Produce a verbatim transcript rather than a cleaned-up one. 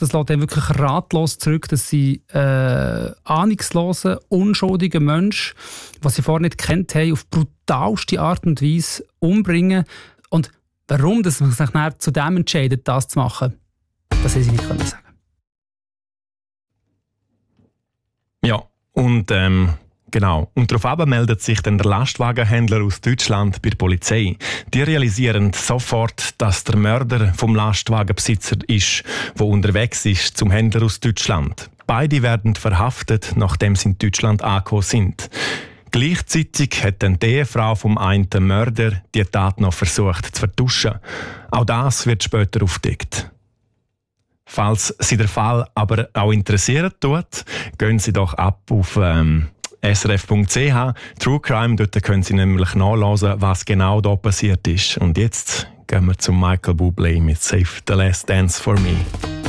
das lässt dann wirklich ratlos zurück, dass sie äh, ahnungslosen, unschuldigen Menschen, die sie vorher nicht kennt haben, auf brutalste Art und Weise umbringen. Und warum dass man sich dann zu dem entscheidet, das zu machen, das hätte sie nicht können sagen. Ja, und ähm, genau. Und darauf meldet sich dann der Lastwagenhändler aus Deutschland bei der Polizei. Die realisieren sofort, dass der Mörder vom Lastwagenbesitzer ist, der unterwegs ist zum Händler aus Deutschland. Beide werden verhaftet, nachdem sie in Deutschland angekommen sind. Gleichzeitig hat dann die Ehefrau vom einen Mörder die Tat noch versucht zu vertuschen. Auch das wird später aufgedeckt. Falls Sie den Fall aber auch interessiert tut, gehen Sie doch ab auf ähm, s r f punkt c h. True Crime, dort können Sie nämlich nachlesen, was genau da passiert ist. Und jetzt gehen wir zu Michael Bublé mit Save the Last Dance for Me.